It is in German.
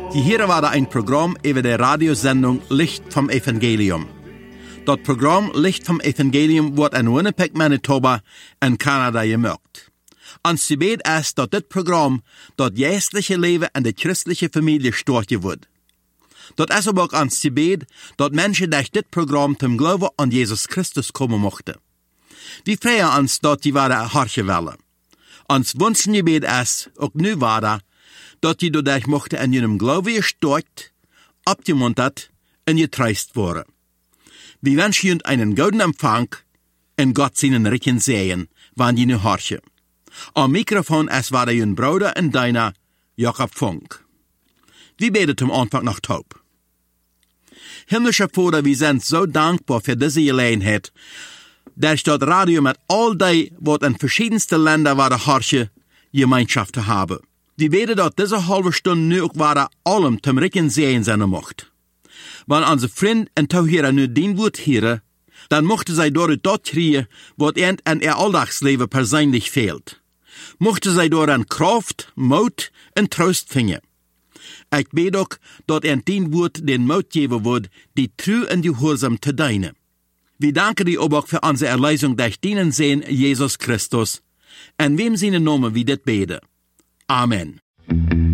Die hier war ein Programm über die Radiosendung Licht vom Evangelium. Das Programm Licht vom Evangelium wird in Winnipeg, Manitoba in Kanada gemacht. Ons gebed ist, dass dit Programm das geestliche Leben in der christlichen Familie starten wird. Das ist aber auch ons gebed, dass Menschen durch dit Programm zum Glauben an Jesus Christus kommen mochten. Wir freuen uns, dass die wahre Harche wollen. Ons Wunschgebet ist, auch nu wahre, dass die dadurch mochten in ihrem Glauben gestärkt, abgemuntert und getreust worden. Wir wünschen Ihnen einen guten Empfang und Gott seinen Rücken sehen, wann die nu Harche. Am Mikrofon ist war Ihr Bruder und deiner Jakob Funk. Wir beten zum Anfang noch taub. Himmlischer Vater, wir sind so dankbar für diese Gelegenheit, dass das Radio mit all die, was in verschiedensten Ländern war der Harche, Gemeinschaft zu haben. Wir beten, dass diese halbe Stunde nu auch war allem zum Rücken sehen sein mocht. Wenn unsere Freund und Tauhierer nu den Wort hören, dann mochten sie dort das kriegen, was ihnen in ihr Alltagsleben persönlich fehlt. Mochten sie dort an Kraft, Mut und Trost finden. Ich bete auch, dass den Wort den Mut geben wird, die treu und gehorsam zu dienen. Wir danken dir aber auch für unsere Erlösung durch deinen Sohn Jesus Christus, in wem seinen Namen wir das beten. Amen.